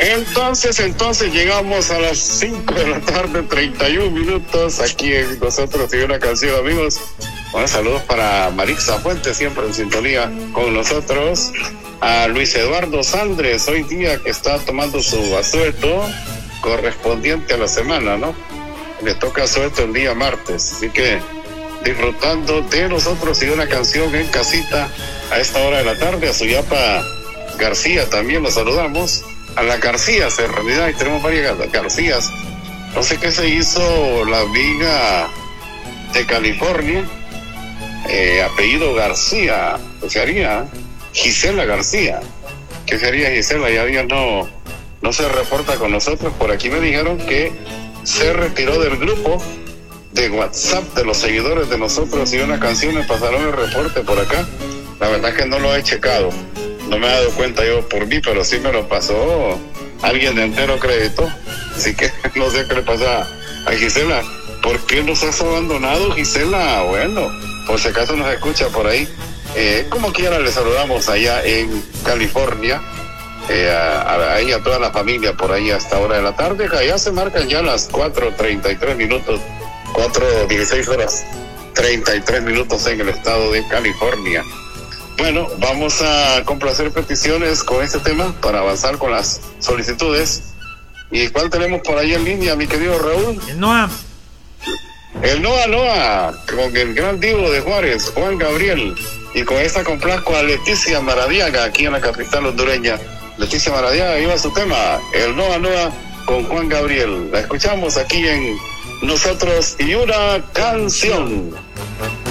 Entonces llegamos a las 5 de la tarde, 31 minutos, aquí en Nosotros y una Canción, amigos. Bueno, saludos para Marixa Fuentes, siempre en sintonía con nosotros. A Luis Eduardo Sandres, hoy día que está tomando su asueto correspondiente a la semana, ¿no? Le toca asueto el día martes, así que disfrutando de Nosotros y una Canción en casita a esta hora de la tarde. A Suyapa García también lo saludamos. A la Garcías, en realidad, y tenemos varias Garcías. No sé qué se hizo la amiga de California, apellido García, ¿qué se haría? Gisela García, ¿qué sería Gisela? Ya no se reporta con nosotros. Por aquí me dijeron que se retiró del grupo de WhatsApp de los seguidores de Nosotros y una Canción. Me pasaron el reporte por acá. La verdad es que no lo he checado, no me he dado cuenta yo por mí, pero sí me lo pasó alguien de Entero Crédito. Así que no sé qué le pasa a Gisela. ¿Por qué nos has abandonado, Gisela? Bueno, por si acaso nos escucha por ahí. Como quiera, le saludamos allá en California, a toda la familia por ahí a esta hora de la tarde. Allá se marcan ya las 4:33 minutos, 4:16 horas 33 minutos en el estado de California. Bueno, vamos a complacer peticiones con este tema para avanzar con las solicitudes. ¿Y cuál tenemos por ahí en línea, mi querido Raúl? El Noa. El Noa, con el gran divo de Juárez, Juan Gabriel. Y con esta complazco a Leticia Maradiaga, aquí en la capital hondureña. Leticia Maradiaga, iba su tema, el Noa con Juan Gabriel. La escuchamos aquí en Nosotros y una Canción.